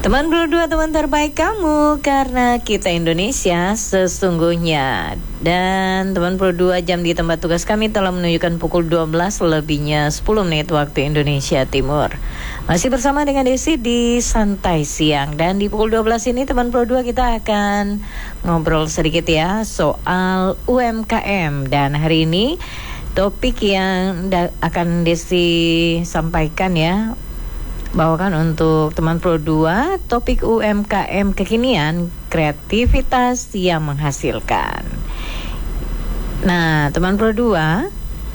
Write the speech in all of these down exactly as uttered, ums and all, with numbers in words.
Teman berdua, teman terbaik kamu, karena kita Indonesia sesungguhnya. Dan teman berdua, jam di tempat tugas kami telah menunjukkan pukul dua belas lebihnya sepuluh menit waktu Indonesia Timur. Masih bersama dengan Desi di Santai Siang. Dan di pukul dua belas ini teman berdua kita akan ngobrol sedikit ya soal U M K M. Dan hari ini topik yang da- akan Desi sampaikan ya, bawakan untuk teman Pro dua, topik U M K M kekinian, kreativitas yang menghasilkan. Nah, teman Pro dua,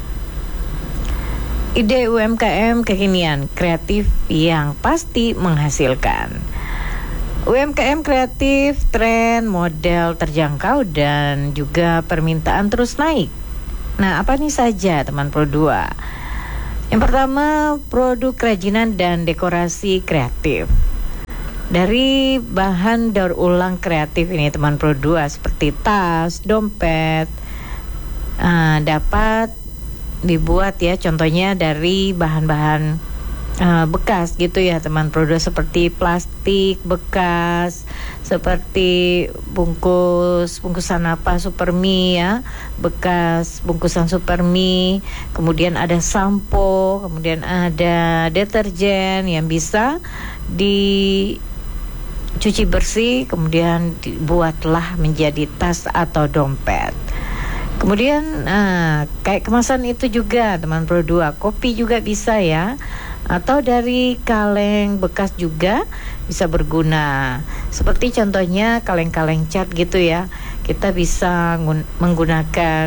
ide U M K M kekinian, kreatif yang pasti menghasilkan. U M K M kreatif, tren, model terjangkau, dan juga permintaan terus naik. Nah, apa nih saja teman Pro dua? Yang pertama, produk kerajinan dan dekorasi kreatif. Dari bahan daur ulang kreatif ini teman Pro dua, seperti tas, dompet, uh, dapat dibuat ya, contohnya dari bahan-bahan uh, bekas gitu ya teman Pro dua, seperti plastik bekas, seperti bungkus bungkusan apa Supermi ya, bekas bungkusan Supermi, kemudian ada sampo, kemudian ada deterjen yang bisa dicuci bersih, kemudian dibuatlah menjadi tas atau dompet. Kemudian uh, kayak kemasan itu juga teman Pro dua, kopi juga bisa ya, atau dari kaleng bekas juga bisa berguna. Seperti contohnya kaleng-kaleng cat gitu ya, kita bisa ngun- menggunakan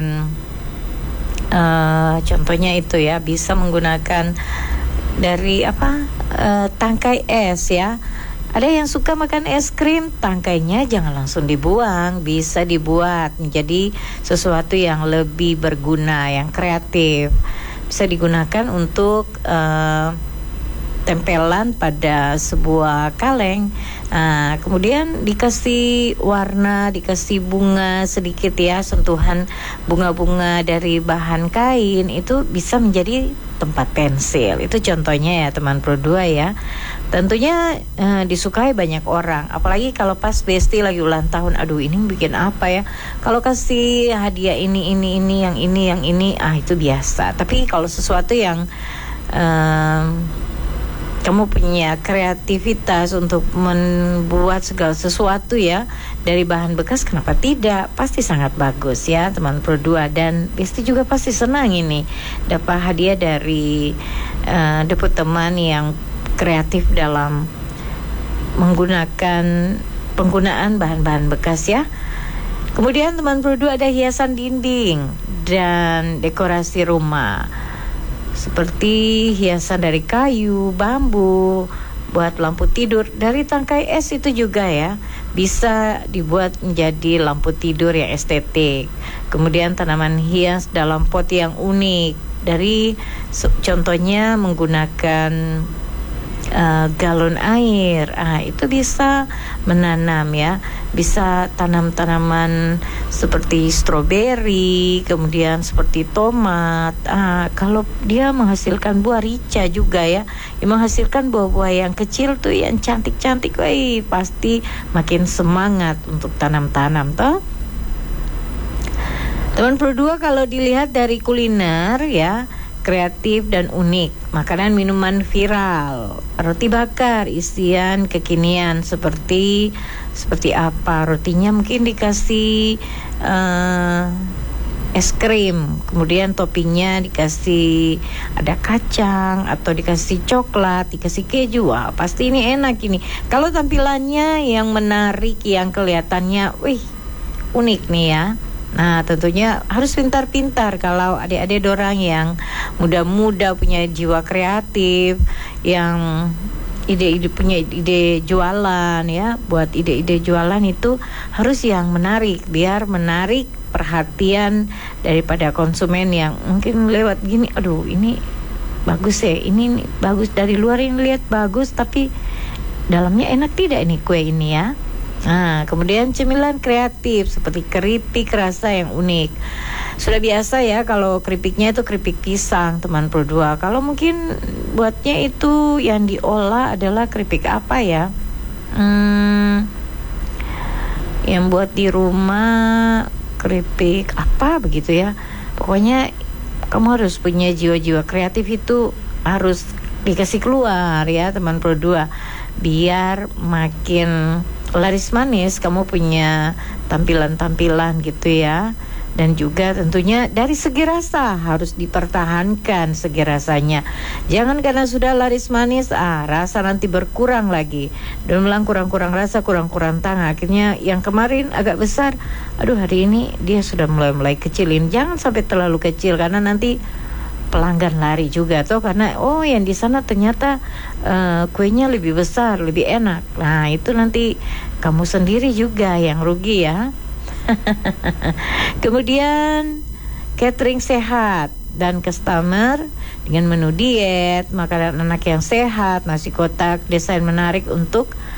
uh, contohnya itu ya, bisa menggunakan dari apa uh, tangkai es ya. Ada yang suka makan es krim, tangkainya jangan langsung dibuang, bisa dibuat menjadi sesuatu yang lebih berguna, yang kreatif. Bisa digunakan untuk uh, tempelan pada sebuah kaleng. Nah, kemudian dikasih warna, dikasih bunga sedikit ya, sentuhan bunga-bunga dari bahan kain, itu bisa menjadi tempat pensil. Itu contohnya ya teman Pro dua ya. Tentunya eh, disukai banyak orang, apalagi kalau pas Besti lagi ulang tahun. Aduh, ini bikin apa ya? Kalau kasih hadiah ini ini ini yang ini yang ini, ah itu biasa. Tapi kalau sesuatu yang eh, kamu punya kreativitas untuk membuat segala sesuatu ya dari bahan bekas, kenapa tidak? Pasti sangat bagus ya teman Pro dua. Dan Besti juga pasti senang ini dapat hadiah dari uh, debut teman yang kreatif dalam menggunakan penggunaan bahan-bahan bekas ya. Kemudian teman Pro dua, ada hiasan dinding dan dekorasi rumah, seperti hiasan dari kayu, bambu, buat lampu tidur. Dari tangkai es itu juga ya, bisa dibuat menjadi lampu tidur yang estetik. Kemudian tanaman hias dalam pot yang unik, dari contohnya menggunakan Uh, galon air. Ah, itu bisa menanam ya, bisa tanam tanaman seperti stroberi, kemudian seperti tomat. Ah, kalau dia menghasilkan buah rica juga ya, yang menghasilkan buah-buah yang kecil tuh yang cantik-cantik, wah pasti makin semangat untuk tanam-tanam toh. Teman Pro dua, kalau dilihat dari kuliner ya, kreatif dan unik, makanan minuman viral, roti bakar isian kekinian, seperti seperti apa rotinya, mungkin dikasih uh, es krim, kemudian toppingnya dikasih ada kacang atau dikasih coklat, dikasih keju. Wah, pasti ini enak ini. Kalau tampilannya yang menarik, yang kelihatannya wih unik nih ya. Nah, tentunya harus pintar-pintar kalau adik-adik dorang yang muda-muda punya jiwa kreatif, yang ide-ide punya ide jualan ya, buat ide-ide jualan itu harus yang menarik, biar menarik perhatian daripada konsumen yang mungkin lewat gini, aduh ini bagus ya, ini, ini bagus, dari luar ini lihat bagus, tapi dalamnya enak tidak ini kue ini ya. Nah, kemudian cemilan kreatif seperti keripik rasa yang unik. Sudah biasa ya kalau keripiknya itu keripik pisang teman Pro dua. Kalau mungkin buatnya itu yang diolah adalah keripik apa ya? Hmm, yang buat di rumah, keripik apa begitu ya. Pokoknya kamu harus punya jiwa-jiwa kreatif, itu harus dikasih keluar ya teman Pro dua, biar makin laris manis kamu punya tampilan-tampilan gitu ya. Dan juga tentunya dari segi rasa harus dipertahankan segi rasanya. Jangan karena sudah laris manis, ah rasa nanti berkurang lagi. Dan bilang kurang-kurang rasa, kurang-kurang tang. Akhirnya yang kemarin agak besar, aduh hari ini dia sudah mulai-mulai kecilin. Jangan sampai terlalu kecil karena nanti pelanggan lari juga tuh, karena oh yang di sana ternyata uh, kuenya lebih besar, lebih enak. Nah itu nanti kamu sendiri juga yang rugi ya. Kemudian catering sehat dan customer dengan menu diet, makanan anak yang sehat, nasi kotak, desain menarik untuk